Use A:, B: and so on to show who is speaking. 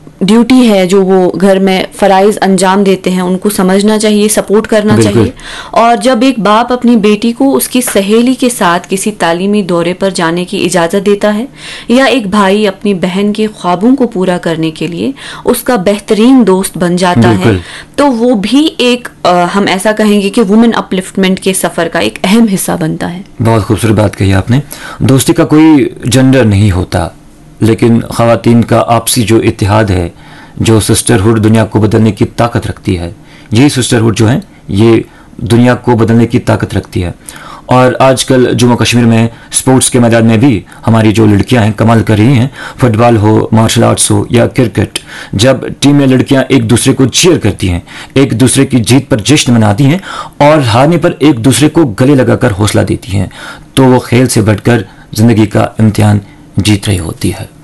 A: Duty है, जो वो घर में फराइज अंजाम देते हैं, उनको समझना चाहिए, सपोर्ट करना चाहिए। और जब एक बाप अपनी बेटी को उसकी सहेली के साथ किसी तालीमी दौरे पर जाने की इजाज़त देता है, या एक भाई अपनी बहन के ख्वाबों को पूरा करने के लिए उसका बेहतरीन दोस्त बन जाता है, तो वो भी एक हम ऐसा कहेंगे कि वुमेन अपलिफ्टमेंट के सफ़र का एक अहम हिस्सा बनता है।
B: बहुत खूबसूरत बात कही आपने। दोस्ती का कोई जेंडर नहीं होता, लेकिन ख़वातीन का आपसी जो इत्तेहाद है, जो सिस्टरहुड दुनिया को बदलने की ताकत रखती है, यही सिस्टरहुड जो है ये दुनिया को बदलने की ताकत रखती है। और आजकल जम्मू कश्मीर में स्पोर्ट्स के मैदान में भी हमारी जो लड़कियां हैं कमाल कर रही हैं। फुटबॉल हो, मार्शल आर्ट्स हो या क्रिकेट, जब टीम में लड़कियां एक दूसरे को चीयर करती हैं, एक दूसरे की जीत पर जश्न मनाती हैं और हारने पर एक दूसरे को गले लगाकर हौसला देती हैं, तो वो खेल से बढ़कर ज़िंदगी का इम्तिहान जीत रही होती है।